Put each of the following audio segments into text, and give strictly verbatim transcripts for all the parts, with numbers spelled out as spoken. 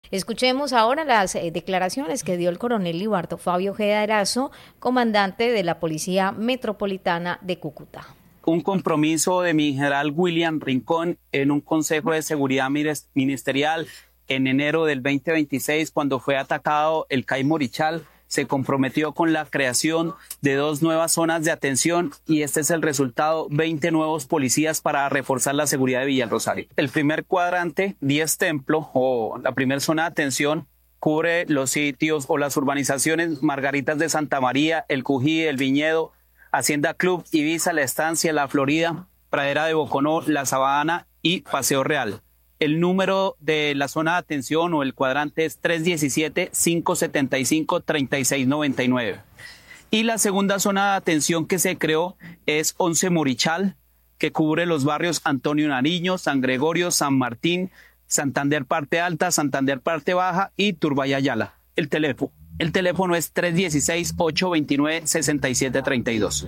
Escuchemos ahora las eh, declaraciones que dio el coronel Libardo Fabio Ojeda Erazo, comandante de la Policía Metropolitana de Cúcuta. Un compromiso de mi general William Rincón en un Consejo de Seguridad Ministerial en enero del veinte veintiséis, cuando fue atacado el C A I Morichal, se comprometió con la creación de dos nuevas zonas de atención y este es el resultado, veinte nuevos policías para reforzar la seguridad de Villa El Rosario. El primer cuadrante, diez Templo, o la primera zona de atención, cubre los sitios o las urbanizaciones Margaritas de Santa María, El Cují, El Viñedo, Hacienda Club, Ibiza, La Estancia, La Florida, Pradera de Boconó, La Sabana y Paseo Real. El número de la zona de atención o el cuadrante es tres uno siete, cinco siete cinco, tres seis nueve nueve. Y la segunda zona de atención que se creó es once Morichal, que cubre los barrios Antonio Nariño, San Gregorio, San Martín, Santander Parte Alta, Santander Parte Baja y Turbay Ayala. El teléfono. El teléfono es tres uno seis, ocho dos nueve, seis siete tres dos.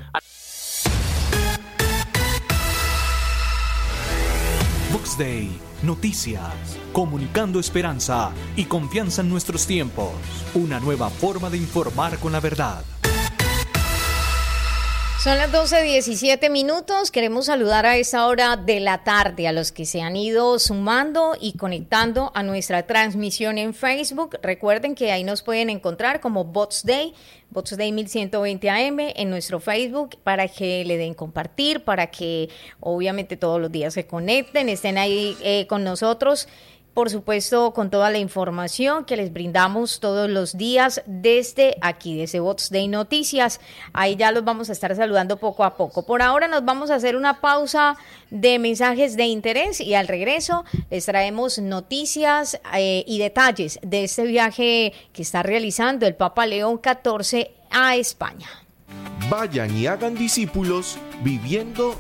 Vox Day, noticias, comunicando esperanza y confianza en nuestros tiempos. Una nueva forma de informar con la verdad. Son las doce diecisiete minutos. Queremos saludar a esta hora de la tarde a los que se han ido sumando y conectando a nuestra transmisión en Facebook. Recuerden que ahí nos pueden encontrar como Vox Day, Vox Day mil ciento veinte A M en nuestro Facebook para que le den compartir, para que obviamente todos los días se conecten, estén ahí eh, con nosotros. Por supuesto, con toda la información que les brindamos todos los días desde aquí, desde Vox Day Noticias. Ahí ya los vamos a estar saludando poco a poco. Por ahora nos vamos a hacer una pausa de mensajes de interés y al regreso les traemos noticias eh, y detalles de este viaje que está realizando el Papa León catorce a España. Vayan y hagan discípulos viviendo